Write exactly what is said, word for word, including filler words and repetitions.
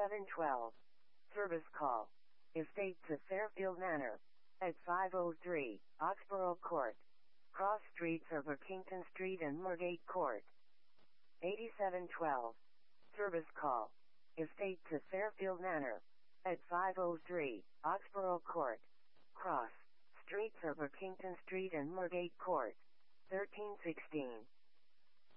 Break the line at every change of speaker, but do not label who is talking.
eighty-seven twelve. Service call. Estate to Fairfield Manor. At five oh three, Oxborough Court. Cross Streets are Burkington Street and Moorgate Court. eighty-seven twelve. Service call. Estate to Fairfield Manor. At five oh three, Oxborough Court. Cross Streets are Burkington Street and Moorgate Court. thirteen sixteen.